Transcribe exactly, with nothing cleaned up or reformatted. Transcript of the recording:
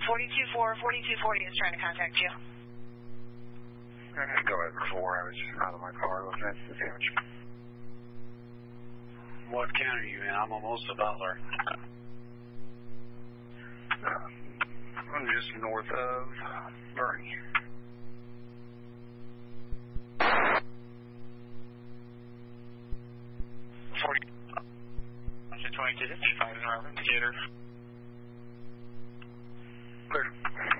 forty-two four, forty-two forty is trying to contact you. Go ahead before I was out of my car looking at the damage. What county are you in? I'm almost a Butler. Uh, I'm just north of Bernie. forty, twenty-two fifty-five is our indicator. Clear.